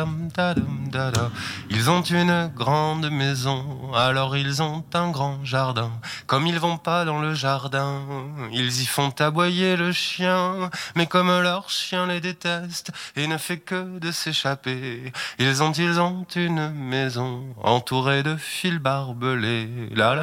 Ils ont une grande maison, alors ils ont un grand jardin. Comme ils vont pas dans le jardin, ils y font aboyer le chien. Mais comme leur chien les déteste et ne fait que de s'échapper, ils ont une maison entourée de fils barbelés. La, la.